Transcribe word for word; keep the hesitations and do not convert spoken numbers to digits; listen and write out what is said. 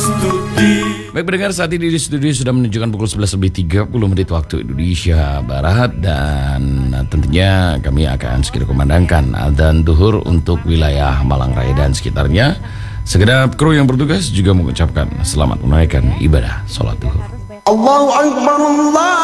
Baik pendengar, saat ini di studio sudah menunjukkan pukul sebelas lebih tiga puluh menit waktu Indonesia Barat. Dan tentunya kami akan segera kumandangkan adzan duhur untuk wilayah Malang Raya dan sekitarnya. Segenap kru yang bertugas juga mengucapkan selamat menunaikan ibadah sholat duhur. Allahu Akbar, Allah